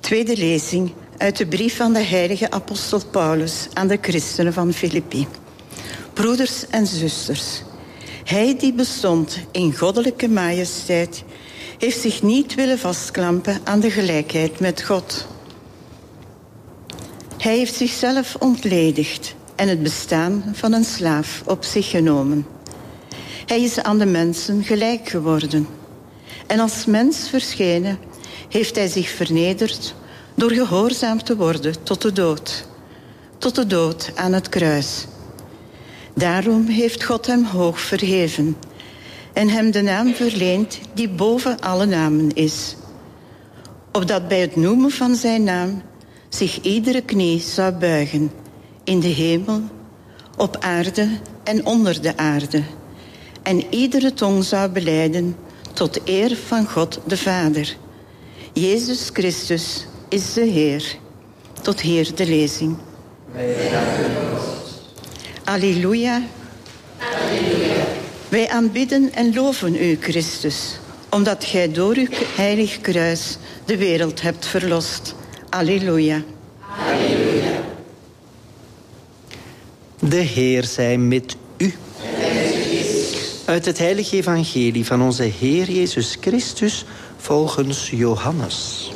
Tweede lezing uit de brief van de heilige apostel Paulus aan de christenen van Filippi. Broeders en zusters, hij die bestond in goddelijke majesteit, heeft zich niet willen vastklampen aan de gelijkheid met God. Hij heeft zichzelf ontledigd en het bestaan van een slaaf op zich genomen. Hij is aan de mensen gelijk geworden. En als mens verschenen, heeft hij zich vernederd door gehoorzaam te worden tot de dood aan het kruis. Daarom heeft God hem hoog verheven en hem de naam verleend die boven alle namen is. Opdat bij het noemen van zijn naam zich iedere knie zou buigen, in de hemel, op aarde en onder de aarde. En iedere tong zou belijden tot eer van God de Vader. Jezus Christus is de Heer. Tot hier de lezing. Alleluia. Alleluia. Wij aanbidden en loven u, Christus, omdat gij door uw heilig kruis de wereld hebt verlost. Alleluia. Alleluia. De Heer zij met u. Uit het heilige evangelie van onze Heer Jezus Christus volgens Johannes.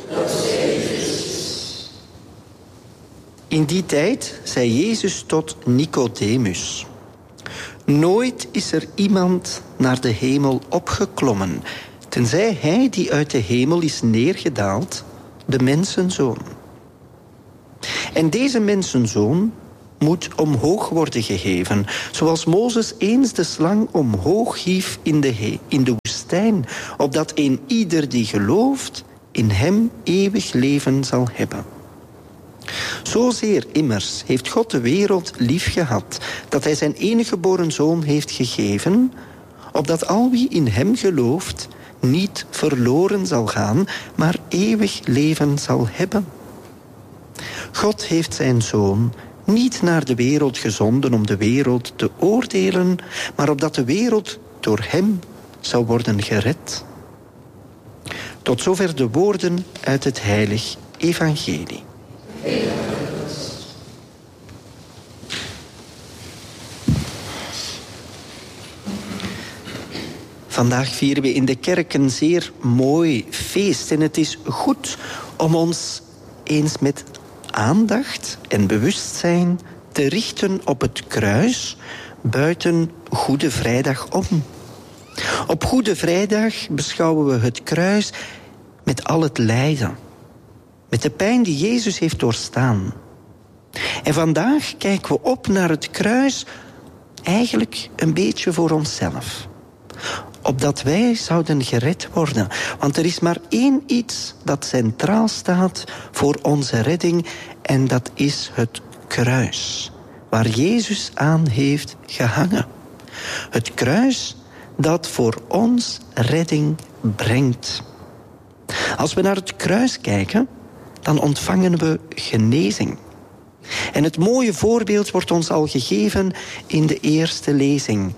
In die tijd zei Jezus tot Nicodemus: nooit is er iemand naar de hemel opgeklommen, tenzij hij die uit de hemel is neergedaald, de mensenzoon. En deze mensenzoon moet omhoog worden geheven, zoals Mozes eens de slang omhoog hief in de woestijn, opdat een ieder die gelooft in hem eeuwig leven zal hebben. Zozeer immers heeft God de wereld lief gehad, dat hij zijn enige geboren zoon heeft gegeven, opdat al wie in hem gelooft niet verloren zal gaan, maar eeuwig leven zal hebben. God heeft zijn zoon niet naar de wereld gezonden om de wereld te oordelen, maar opdat de wereld door hem zou worden gered. Tot zover de woorden uit het heilig evangelie. Vandaag vieren we in de kerk een zeer mooi feest. En het is goed om ons eens met aandacht en bewustzijn te richten op het kruis buiten Goede Vrijdag om. Op Goede Vrijdag beschouwen we het kruis met al het lijden, met de pijn die Jezus heeft doorstaan. En vandaag kijken we op naar het kruis eigenlijk een beetje voor onszelf. Opdat wij zouden gered worden. Want er is maar één iets dat centraal staat voor onze redding, en dat is het kruis, waar Jezus aan heeft gehangen. Het kruis dat voor ons redding brengt. Als we naar het kruis kijken, dan ontvangen we genezing. En het mooie voorbeeld wordt ons al gegeven in de eerste lezing.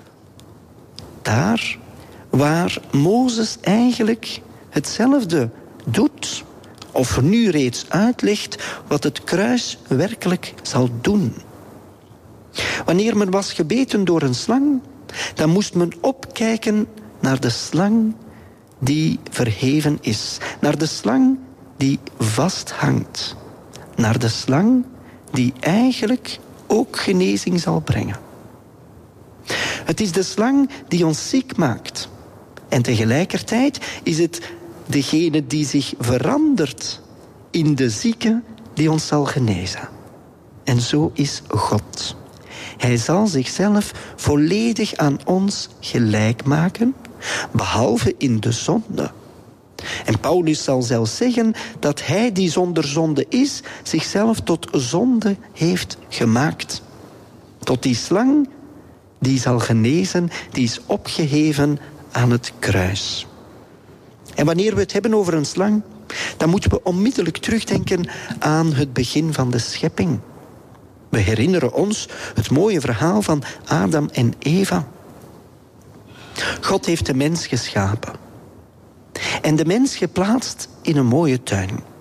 Daar waar Mozes eigenlijk hetzelfde doet, of nu reeds uitlegt wat het kruis werkelijk zal doen. Wanneer men was gebeten door een slang, dan moest men opkijken naar de slang die verheven is. Naar de slang die vasthangt. Naar de slang die eigenlijk ook genezing zal brengen. Het is de slang die ons ziek maakt. En tegelijkertijd is het degene die zich verandert in de zieke die ons zal genezen. En zo is God. Hij zal zichzelf volledig aan ons gelijk maken, behalve in de zonde. En Paulus zal zelfs zeggen dat hij die zonder zonde is, zichzelf tot zonde heeft gemaakt. Tot die slang die zal genezen, die is opgeheven aan het kruis. En wanneer we het hebben over een slang, dan moeten we onmiddellijk terugdenken aan het begin van de schepping. We herinneren ons het mooie verhaal van Adam en Eva. God heeft de mens geschapen. En de mens geplaatst in een mooie tuin.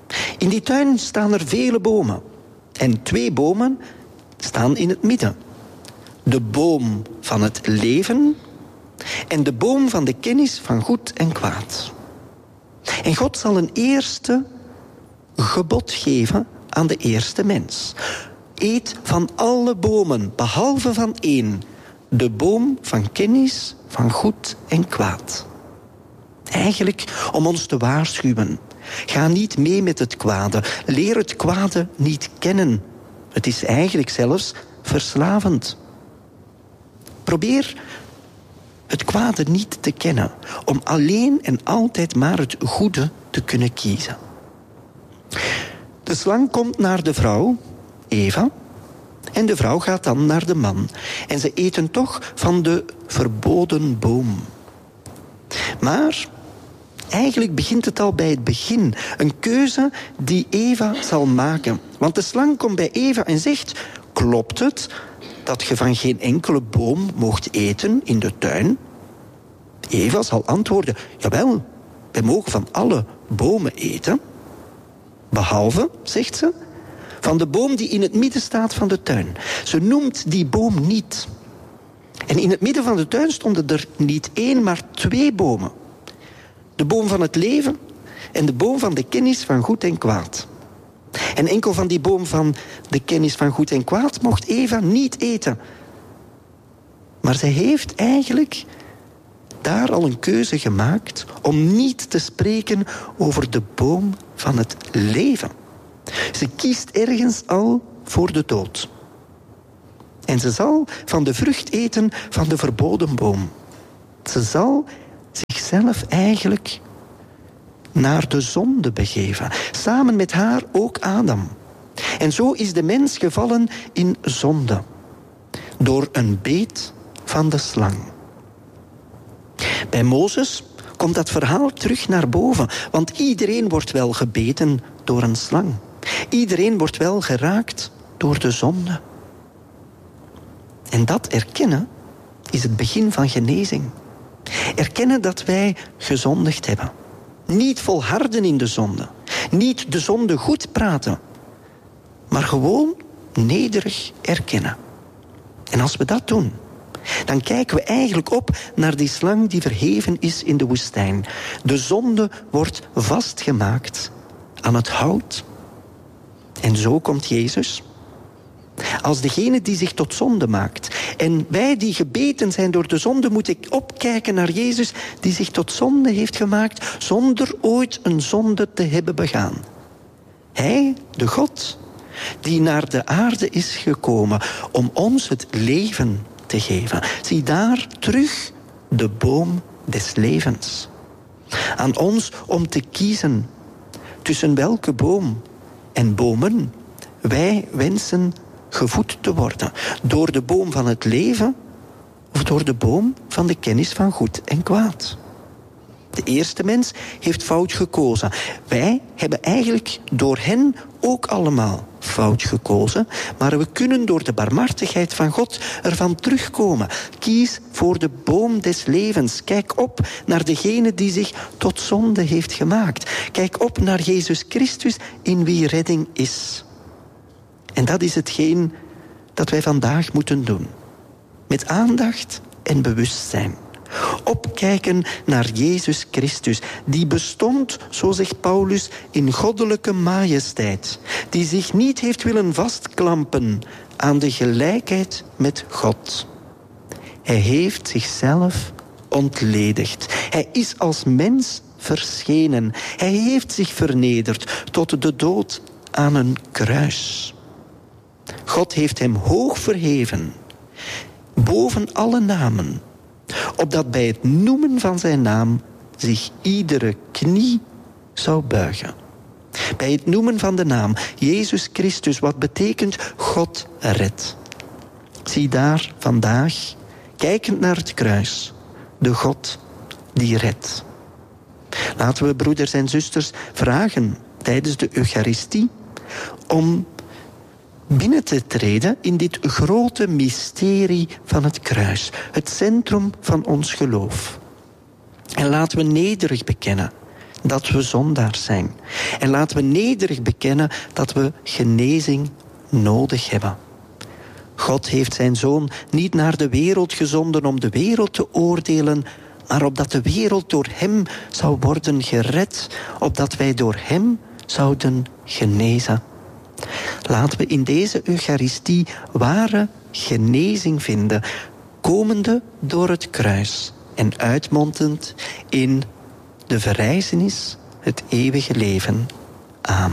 In die tuin staan er vele bomen. En 2 bomen staan in het midden. De boom van het leven en de boom van de kennis van goed en kwaad. En God zal een eerste gebod geven aan de eerste mens. Eet van alle bomen, behalve van 1. De boom van kennis van goed en kwaad. Eigenlijk om ons te waarschuwen. Ga niet mee met het kwade. Leer het kwade niet kennen. Het is eigenlijk zelfs verslavend. Probeer het kwade niet te kennen, om alleen en altijd maar het goede te kunnen kiezen. De slang komt naar de vrouw, Eva, en de vrouw gaat dan naar de man. En ze eten toch van de verboden boom. Maar eigenlijk begint het al bij het begin. Een keuze die Eva zal maken. Want de slang komt bij Eva en zegt: klopt het dat je van geen enkele boom mocht eten in de tuin? Eva zal antwoorden: jawel, wij mogen van alle bomen eten. Behalve, zegt ze, van de boom die in het midden staat van de tuin. Ze noemt die boom niet. En in het midden van de tuin stonden er niet 1, maar 2 bomen. De boom van het leven en de boom van de kennis van goed en kwaad. En enkel van die boom van de kennis van goed en kwaad mocht Eva niet eten. Maar zij heeft eigenlijk daar al een keuze gemaakt om niet te spreken over de boom van het leven. Ze kiest ergens al voor de dood. En ze zal van de vrucht eten van de verboden boom. Ze zal zichzelf eigenlijk naar de zonde begeven. Samen met haar ook Adam. En zo is de mens gevallen in zonde. Door een beet van de slang. Bij Mozes komt dat verhaal terug naar boven. Want iedereen wordt wel gebeten door een slang. Iedereen wordt wel geraakt door de zonde. En dat erkennen is het begin van genezing. Erkennen dat wij gezondigd hebben. Niet volharden in de zonde. Niet de zonde goed praten. Maar gewoon nederig erkennen. En als we dat doen, dan kijken we eigenlijk op naar die slang die verheven is in de woestijn. De zonde wordt vastgemaakt aan het hout. En zo komt Jezus als degene die zich tot zonde maakt. En wij die gebeten zijn door de zonde, moeten opkijken naar Jezus die zich tot zonde heeft gemaakt zonder ooit een zonde te hebben begaan. Hij, de God, die naar de aarde is gekomen om ons het leven te geven. Zie daar terug de boom des levens. Aan ons om te kiezen tussen welke boom en bomen wij wensen gevoed te worden. Door de boom van het leven of door de boom van de kennis van goed en kwaad. De eerste mens heeft fout gekozen. Wij hebben eigenlijk door hen ook allemaal fout gekozen. Maar we kunnen door de barmhartigheid van God ervan terugkomen. Kies voor de boom des levens. Kijk op naar degene die zich tot zonde heeft gemaakt. Kijk op naar Jezus Christus in wie redding is. En dat is hetgeen dat wij vandaag moeten doen. Met aandacht en bewustzijn. Opkijken naar Jezus Christus, die bestond, zo zegt Paulus, in goddelijke majesteit. Die zich niet heeft willen vastklampen aan de gelijkheid met God. Hij heeft zichzelf ontledigd. Hij is als mens verschenen. Hij heeft zich vernederd tot de dood aan een kruis. God heeft hem hoog verheven, boven alle namen, opdat bij het noemen van zijn naam zich iedere knie zou buigen. Bij het noemen van de naam Jezus Christus, wat betekent God redt. Zie daar vandaag, kijkend naar het kruis, de God die redt. Laten we, broeders en zusters, vragen tijdens de Eucharistie om binnen te treden in dit grote mysterie van het kruis. Het centrum van ons geloof. En laten we nederig bekennen. dat we zondaars zijn. En laten we nederig bekennen dat we genezing nodig hebben. God heeft zijn Zoon niet naar de wereld gezonden om de wereld te oordelen, maar opdat de wereld door hem zou worden gered, opdat wij door hem zouden genezen. Laten we in deze Eucharistie ware genezing vinden, komende door het kruis en uitmondend in de verrijzenis, het eeuwige leven. Amen.